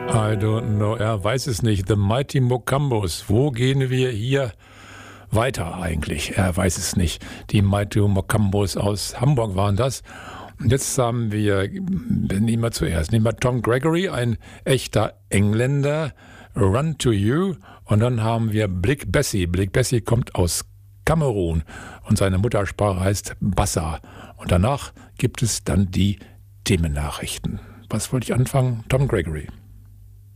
I don't know, er weiß es nicht. The Mighty Mocambos. Wo gehen wir hier weiter eigentlich? Er weiß es nicht. Die Mighty Mocambos aus Hamburg waren das. Und jetzt haben wir, nehmen wir zuerst, nehmen wir Tom Gregory, ein echter Engländer, Run to You. Und dann haben wir Blick Bessie. Blick Bessie kommt aus Kamerun und seine Muttersprache heißt Bassa. Und danach gibt es dann die Themennachrichten. Was wollte ich anfangen? Tom Gregory.